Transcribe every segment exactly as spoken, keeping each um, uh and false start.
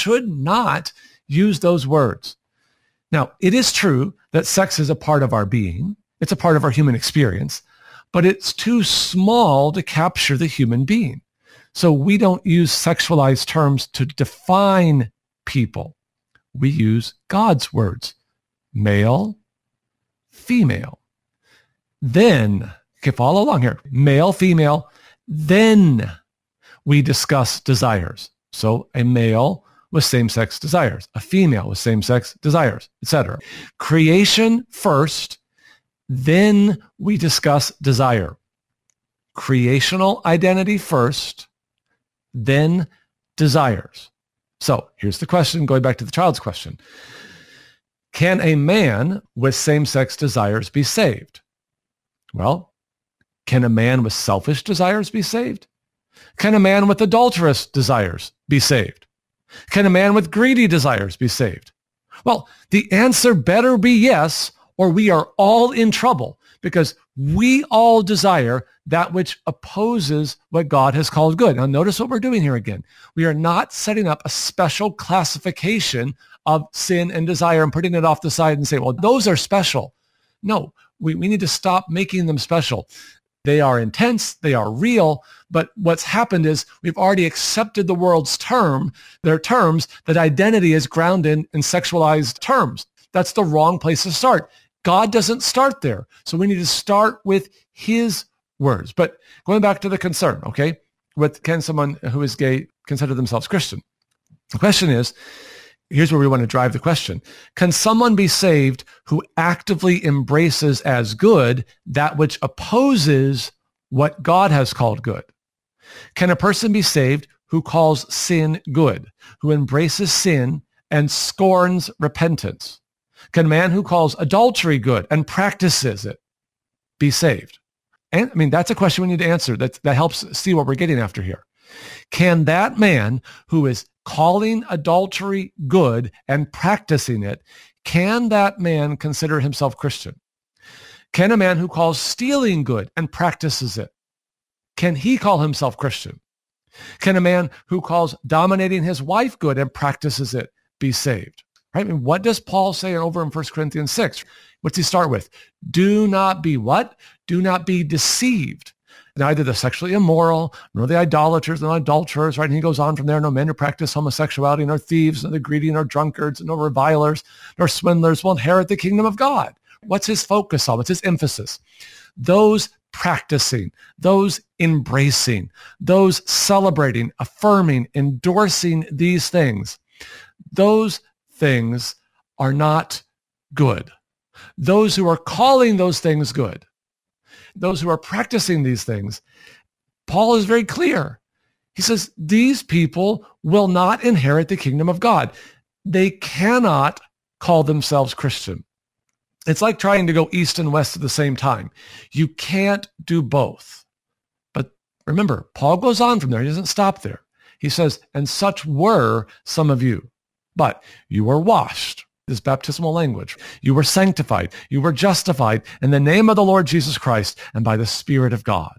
should not use those words. Now, it is true that sex is a part of our being. It's a part of our human experience, but it's too small to capture the human being. So we don't use sexualized terms to define people. We use God's words, male, female. Then, okay, follow along here, male, female, then we discuss desires. So a male with same-sex desires, a female with same-sex desires, et cetera. Creation first, then we discuss desire. Creational identity first, then desires. So here's the question, going back to the child's question. Can a man with same-sex desires be saved? Well, can a man with selfish desires be saved? Can a man with adulterous desires be saved? Can a man with greedy desires be saved? Well, the answer better be yes, or we are all in trouble, because we all desire that which opposes what God has called good. Now, notice what we're doing here again. We are not setting up a special classification of sin and desire and putting it off the side and say, well, those are special. No, we, we need to stop making them special. They are intense, they are real, but what's happened is we've already accepted the world's term, their terms, that identity is grounded in, in sexualized terms. That's the wrong place to start. God doesn't start there. So we need to start with his words. But going back to the concern, okay, with can someone who is gay consider themselves Christian? The question is, here's where we want to drive the question. Can someone be saved who actively embraces as good that which opposes what God has called good? Can a person be saved who calls sin good, who embraces sin and scorns repentance? Can a man who calls adultery good and practices it be saved? And I mean, that's a question we need to answer. That, that helps see what we're getting after here. Can that man who is calling adultery good and practicing it, can that man consider himself Christian? Can a man who calls stealing good and practices it, can he call himself Christian? Can a man who calls dominating his wife good and practices it be saved? Right? I mean, what does Paul say over in First Corinthians six? What's he start with? Do not be what? Do not be deceived. Neither the sexually immoral, nor the idolaters, nor adulterers, right? And he goes on from there, no men who practice homosexuality, nor thieves, nor the greedy, nor drunkards, nor revilers, nor swindlers will inherit the kingdom of God. What's his focus on? What's his emphasis? Those practicing, those embracing, those celebrating, affirming, endorsing these things, those things are not good. Those who are calling those things good, those who are practicing these things, Paul is very clear. He says, these people will not inherit the kingdom of God. They cannot call themselves Christian. It's like trying to go east and west at the same time. You can't do both. But remember, Paul goes on from there. He doesn't stop there. He says, and such were some of you, but you were washed. This baptismal language. You were sanctified. You were justified in the name of the Lord Jesus Christ and by the Spirit of God.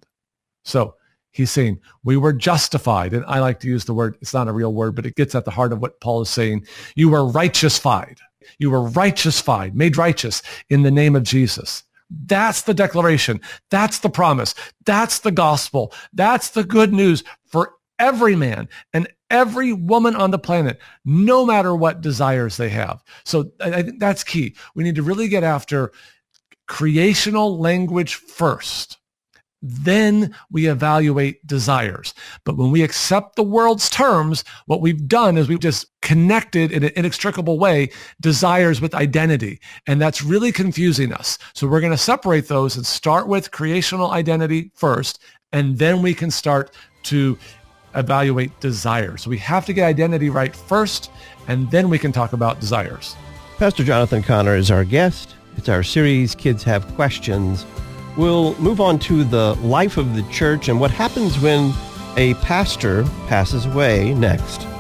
So he's saying we were justified. And I like to use the word, it's not a real word, but it gets at the heart of what Paul is saying. You were righteousified. You were righteousified, made righteous in the name of Jesus. That's the declaration. That's the promise. That's the gospel. That's the good news for every man and every woman on the planet, no matter what desires they have. So I think that's key. We need to really get after creational language first. Then we evaluate desires. But when we accept the world's terms, what we've done is we've just connected in an inextricable way desires with identity. And that's really confusing us. So we're going to separate those and start with creational identity first, and then we can start to evaluate desires. So we have to get identity right first, and then we can talk about desires. Pastor Jonathan Connor is our guest. It's our series, Kids Have Questions. We'll move on to the life of the church and what happens when a pastor passes away next.